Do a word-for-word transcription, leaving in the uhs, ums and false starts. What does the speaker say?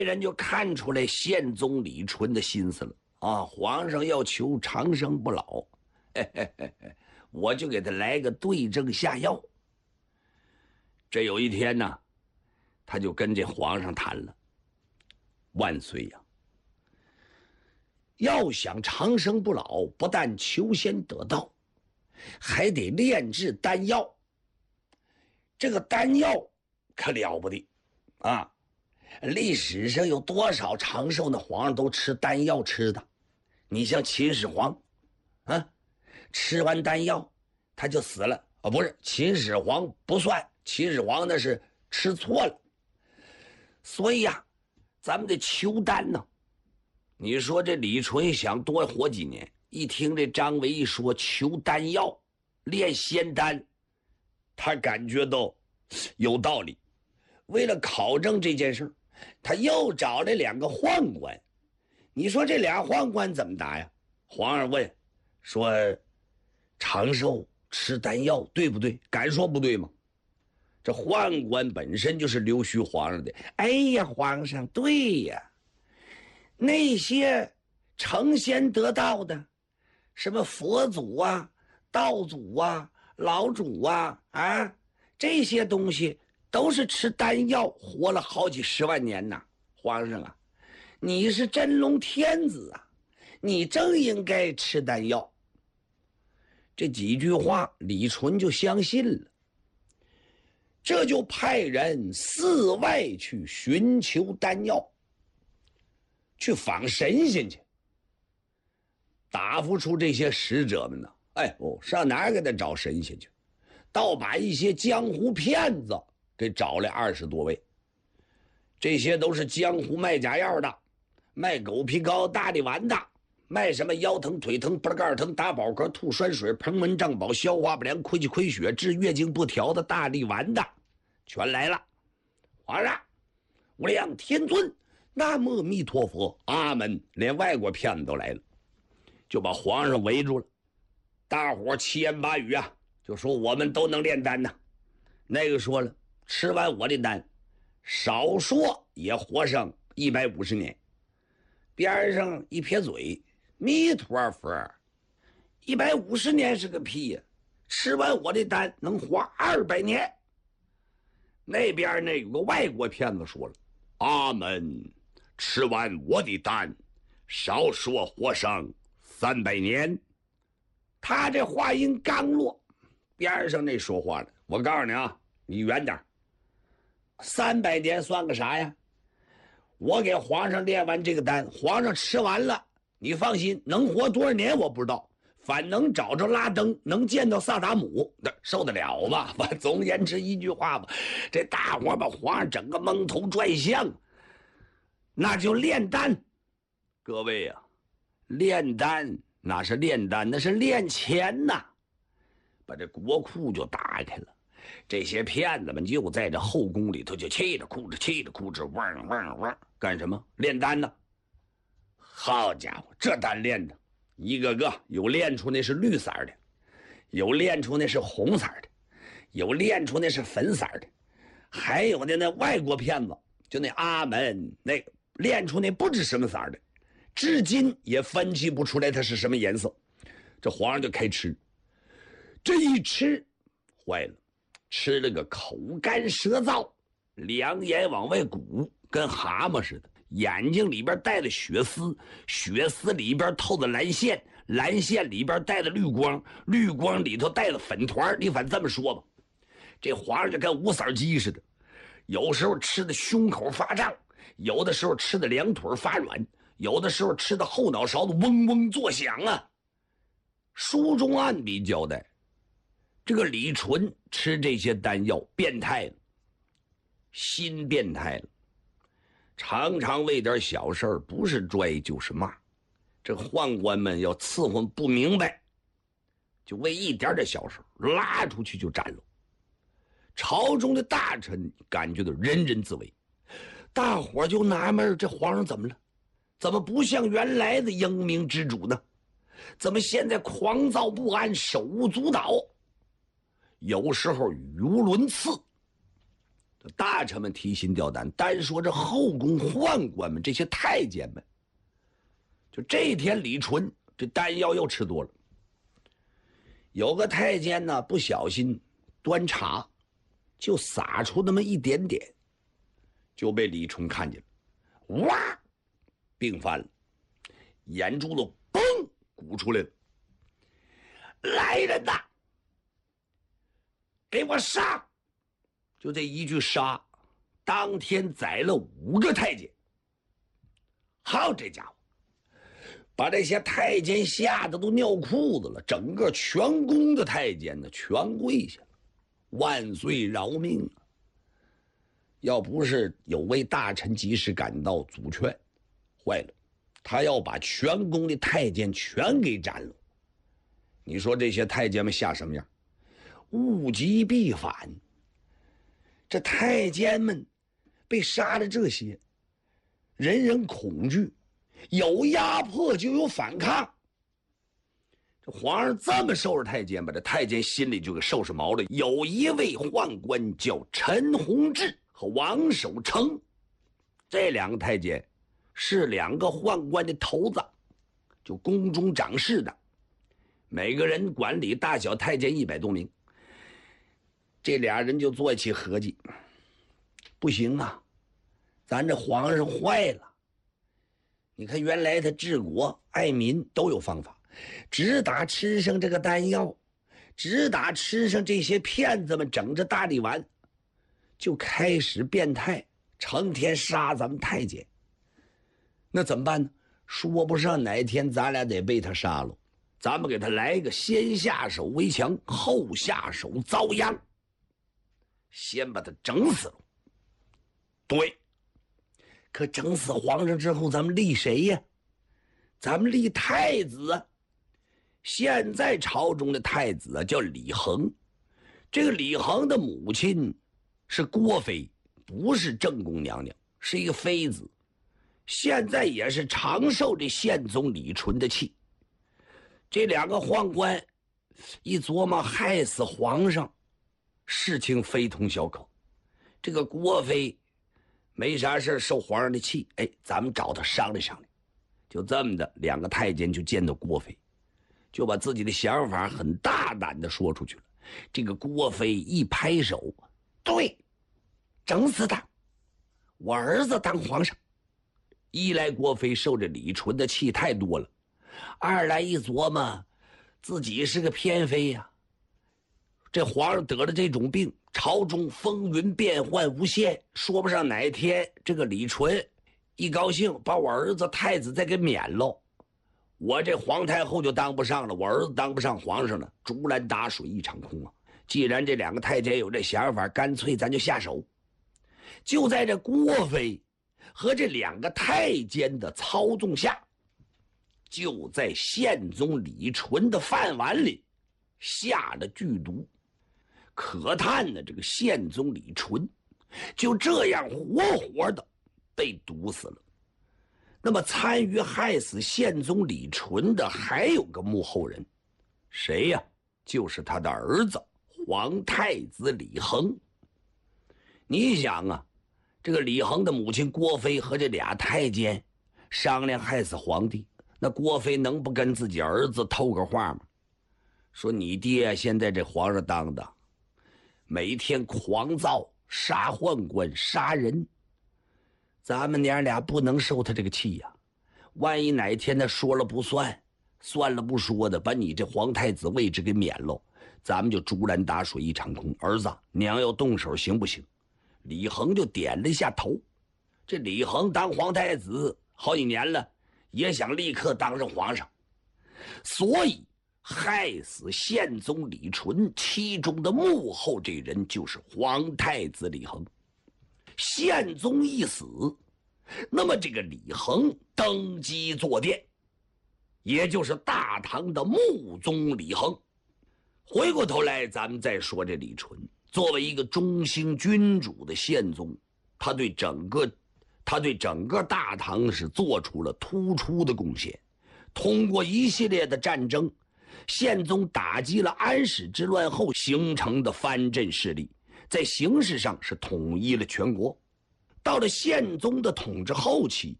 人就看出来宪宗李纯的心思了啊！皇上要求长生不老，嘿嘿嘿嘿，我就给他来个对症下药。这有一天呢，他就跟这皇上谈了：万岁呀，要想长生不老，不但求仙得道，还得炼制丹药。这个丹药可了不得啊！历史上有多少长寿的皇上都吃丹药吃的？你像秦始皇，啊，吃完丹药他就死了啊！不是，秦始皇不算，秦始皇那是吃错了。所以啊，咱们得求丹呢。你说这李纯想多活几年，一听这张维一说求丹药、炼仙丹，他感觉到有道理。为了考证这件事，他又找了两个宦官。你说这俩宦官怎么答呀？皇上问说：“长寿吃丹药对不对？”敢说不对吗？这宦官本身就是溜须皇上的。哎呀，皇上，对呀，那些成仙得道的，什么佛祖啊、道祖啊、老祖啊，啊，这些东西都是吃丹药活了好几十万年呐。皇上啊，你是真龙天子啊，你正应该吃丹药。这几句话李纯就相信了，这就派人四外去寻求丹药，去访神仙去，答复出这些使者们呢，哎哦，上哪儿给他找神仙去？倒把一些江湖骗子给找来二十多位，这些都是江湖卖假药的，卖狗皮膏、大力丸的，卖什么腰疼、腿疼、不盖疼、打饱嗝、吐酸水、膨门胀饱、消化不良、亏气亏血、治月经不调的大力丸的，全来了。皇上，无量天尊，南无阿弥陀佛，阿门。连外国骗子都来了，就把皇上围住了。大伙七言八语啊，就说我们都能炼丹呢。那个说了，吃完我的丹，少说也活上一百五十年。边上一撇嘴，弥陀佛，一百五十年是个屁呀！吃完我的丹能活二百年。那边呢有个外国骗子说了，阿门，吃完我的丹，少说活上三百年。他这话音刚落，边上那说话了，我告诉你啊，你远点，三百年算个啥呀？我给皇上炼完这个丹，皇上吃完了，你放心，能活多少年我不知道，反能找着拉登，能见到萨达姆，那受得了吧？总而言之一句话吧，这大伙把皇上整个蒙头转向，那就炼丹。各位啊，炼丹那是炼丹，那是炼钱呐！把这国库就打开了，这些骗子们就在这后宫里头就气着哭着气着哭着，汪汪汪，干什么？炼丹呢！好家伙，这丹炼的，一个个有炼出那是绿色的，有炼出那是红色的，有炼出那是粉色的，还有的那外国骗子，就那阿门那个炼出那不知什么色的，至今也分析不出来它是什么颜色。这皇上就开吃，这一吃坏了，吃了个口干舌燥，两眼往外鼓，跟蛤蟆似的，眼睛里边带着血丝，血丝里边透着蓝线，蓝线里边带着绿光，绿光里头带着粉团。你反正这么说吧，这皇上就跟五色鸡似的，有时候吃的胸口发胀，有的时候吃的两腿发软，有的时候吃的后脑勺子嗡嗡作响啊。书中暗笔交代，这个李纯吃这些丹药变态了，心变态了，常常为点小事不是拽就是骂。这宦官们要伺候不明白，就为一点点小事拉出去就斩了。朝中的大臣感觉到人人自危，大伙就纳闷，这皇上怎么了？怎么不像原来的英明之主呢？怎么现在狂躁不安，手舞足蹈？有时候语无伦次。 大臣们提心吊胆，单说这后宫宦官们这些太监们，就这天李纯这丹药又吃多了。有个太监呢，不小心端茶就洒出那么一点点，就被李纯看见了，哇，病犯了，眼珠子嘣鼓出来了。来人呐，给我杀！就这一句杀，当天宰了五个太监。好，这家伙把这些太监吓得都尿裤子了，整个全宫的太监呢全跪下了，万岁饶命啊！要不是有位大臣及时赶到阻劝，坏了，他要把全宫的太监全给斩了。你说这些太监们吓什么样？物极必反。这太监们被杀了，这些人人恐惧，有压迫就有反抗。这皇上这么收拾太监吧，这太监心里就给收拾毛了。有一位宦官叫陈弘志和王守成，这两个太监是两个宦官的头子，就宫中掌事的，每个人管理大小太监一百多名。这俩人就坐一起合计，不行啊，咱这皇上坏了。你看原来他治国爱民都有方法，只打吃上这个丹药，只打吃上这些骗子们整着大力丸，就开始变态，成天杀咱们太监。那怎么办呢？说不上哪天咱俩得被他杀了，咱们给他来一个先下手为强，后下手遭殃，先把他整死了。对，可整死皇上之后，咱们立谁呀？咱们立太子啊！现在朝中的太子啊叫李恒，这个李恒的母亲是郭妃，不是正宫娘娘，是一个妃子，现在也是常受这宪宗李纯的气。这两个宦官一琢磨，害死皇上，事情非同小可。这个郭妃没啥事受皇上的气，哎，咱们找他商量商量。就这么的，两个太监就见到郭妃，就把自己的想法很大胆的说出去了。这个郭妃一拍手，对，整死他，我儿子当皇上。一来郭妃受着李纯的气太多了，二来一琢磨，自己是个偏妃呀、啊，这皇上得了这种病，朝中风云变幻无限，说不上哪天这个李纯一高兴把我儿子太子再给免了，我这皇太后就当不上了，我儿子当不上皇上了，竹篮打水一场空啊！既然这两个太监有这想法，干脆咱就下手。就在这郭妃和这两个太监的操纵下，就在宪宗李纯的饭碗里下了剧毒。可叹呢，这个宪宗李纯就这样活活的被毒死了。那么参与害死宪宗李纯的还有个幕后人，谁呀？就是他的儿子皇太子李恒。你想啊，这个李恒的母亲郭妃和这俩太监商量害死皇帝，那郭妃能不跟自己儿子透个话吗？说你爹现在这皇上当的每天狂躁，杀宦官杀人，咱们娘俩不能受他这个气呀、啊！万一哪天他说了不算，算了不说的，把你这皇太子位置给免了，咱们就竹篮打水一场空。儿子，娘要动手行不行？李恒就点了一下头。这李恒当皇太子好几年了，也想立刻当上皇上，所以害死宪宗李纯其中的幕后这人就是皇太子李恒。宪宗一死，那么这个李恒登基坐殿，也就是大唐的穆宗李恒。回过头来咱们再说这李纯，作为一个中兴君主的宪宗，他对整个他对整个大唐是做出了突出的贡献。通过一系列的战争，宪宗打击了安史之乱后形成的藩镇势力， 在形式上是统一了全国。到了宪宗的统治后期，